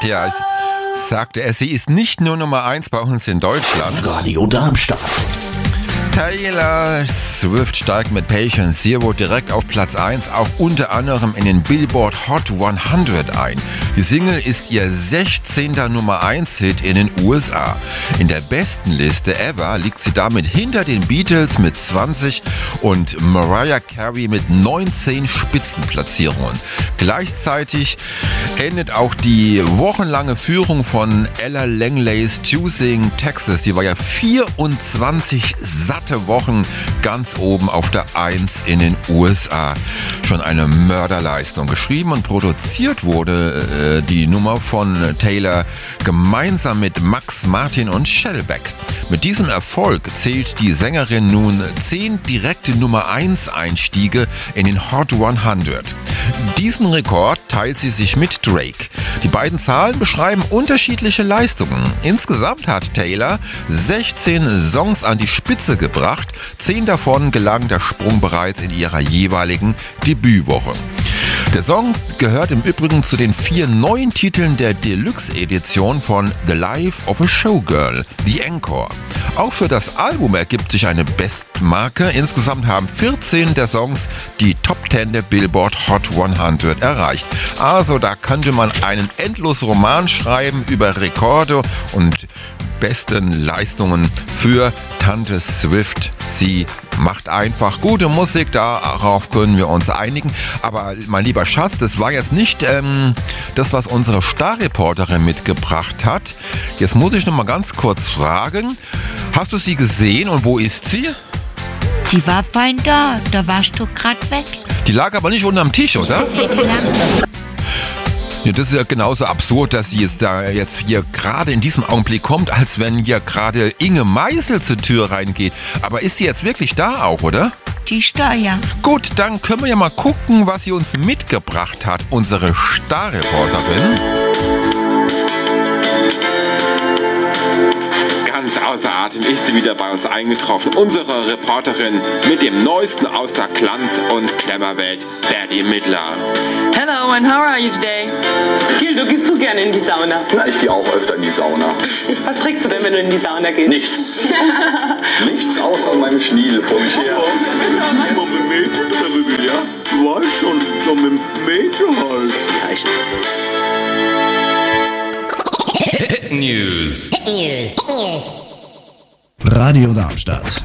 Ja, sagte er, sie ist nicht nur Nummer 1 bei uns in Deutschland. Radio Darmstadt. Taylor Swift steigt mit Patient Zero direkt auf Platz 1, auch unter anderem in den Billboard Hot 100 ein. Die Single ist ihr 16. Nummer 1 Hit in den USA. In der besten Liste ever liegt sie damit hinter den Beatles mit 20 und Mariah Carey mit 19 Spitzenplatzierungen. Gleichzeitig endet auch die wochenlange Führung von Ella Langleys Choosing Texas. Die war ja 24 satte Wochen ganz oben auf der 1 in den USA. Schon eine Mörderleistung. Geschrieben und produziert wurde die Nummer von Taylor gemeinsam mit Max Martin und Shellback. Mit diesem Erfolg zählt die Sängerin nun 10 direkte Nummer 1 Einstiege in den Hot 100. Diesen Rekord teilt sie sich mit Drake. Die beiden Zahlen beschreiben unterschiedliche Leistungen. Insgesamt hat Taylor 16 Songs an die Spitze gebracht. 10 davon gelang der Sprung bereits in ihrer jeweiligen Debütwoche. Der Song gehört im Übrigen zu den 4 neuen Titeln der Deluxe-Edition von The Life of a Showgirl, The Encore. Auch für das Album ergibt sich eine Bestmarke. Insgesamt haben 14 der Songs die Top 10 der Billboard Hot 100 erreicht. Also da könnte man einen Endlosroman schreiben über Rekorde und besten Leistungen für Tante Swift. Sie macht einfach gute Musik, darauf können wir uns einigen. Aber mein lieber Schatz, das war jetzt nicht das, was unsere Starreporterin mitgebracht hat. Jetzt muss ich noch mal ganz kurz fragen, hast du sie gesehen und wo ist sie? Die war fein da warst du gerade weg. Die lag aber nicht unterm Tisch, oder? Nee, die lag. Ja, das ist ja genauso absurd, dass sie jetzt hier gerade in diesem Augenblick kommt, als wenn hier gerade Inge Meisel zur Tür reingeht. Aber ist sie jetzt wirklich da auch, oder? Die Steuer. Gut, dann können wir ja mal gucken, was sie uns mitgebracht hat, unsere Starreporterin. Ganz außer Atem ist sie wieder bei uns eingetroffen. Unsere Reporterin mit dem Neuesten aus der Glanz- und Klemmerwelt, Betty Midler. Hello, and how are you today? Gildo, gehst du gerne in die Sauna? Na, ich gehe auch öfter in die Sauna. Was trägst du denn, wenn du in die Sauna gehst? Nichts. Nichts außer meinem Schniedel vor mich her. Immer mit Mädchen drüber, ja? Du weißt schon, so mit Mädchen halt. Ja, ich Hit News. Radio Darmstadt.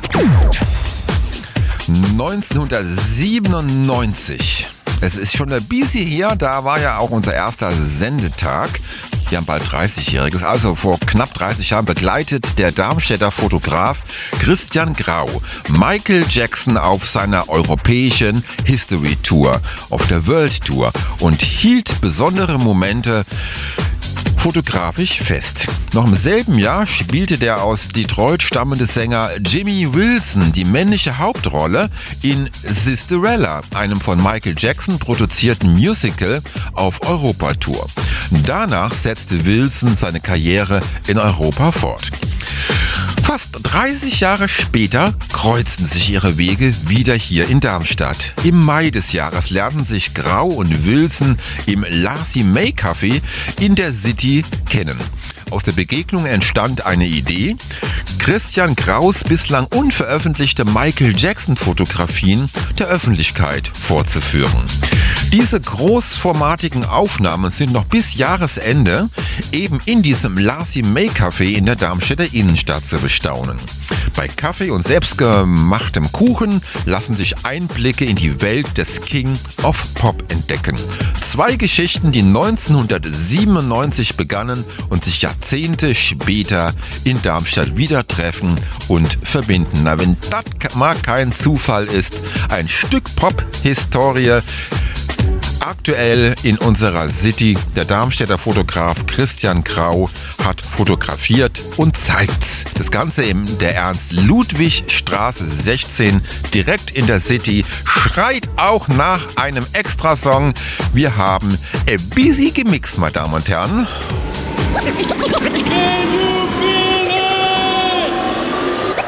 1997. Es ist schon ein bisschen her, da war ja auch unser erster Sendetag. Wir haben bald 30-Jähriges, also vor knapp 30 Jahren begleitet der Darmstädter Fotograf Christian Grau Michael Jackson auf seiner europäischen History Tour, auf der World Tour und hielt besondere Momente fotografisch fest. Noch im selben Jahr spielte der aus Detroit stammende Sänger Jimmy Wilson die männliche Hauptrolle in Sisterella, einem von Michael Jackson produzierten Musical auf Europatour. Danach setzte Wilson seine Karriere in Europa fort. Fast 30 Jahre später kreuzten sich ihre Wege wieder hier in Darmstadt. Im Mai des Jahres lernten sich Grau und Wilson im Lassie May Café in der City kennen. Aus der Begegnung entstand eine Idee, Christian Graus bislang unveröffentlichte Michael Jackson-Fotografien der Öffentlichkeit vorzuführen. Diese großformatigen Aufnahmen sind noch bis Jahresende eben in diesem Lassie May Café in der Darmstädter Innenstadt zu bestaunen. Bei Kaffee und selbstgemachtem Kuchen lassen sich Einblicke in die Welt des King of Pop entdecken. 2 Geschichten, die 1997 begannen und sich Jahrzehnte später in Darmstadt wieder treffen und verbinden. Na, wenn das mal kein Zufall ist, ein Stück Pop-Historie. Aktuell in unserer City, der Darmstädter Fotograf Christian Grau hat fotografiert und zeigt das Ganze in der Ernst-Ludwig-Straße 16, direkt in der City, schreit auch nach einem Extrasong. Wir haben ein busy gemixt, meine Damen und Herren. Can you feel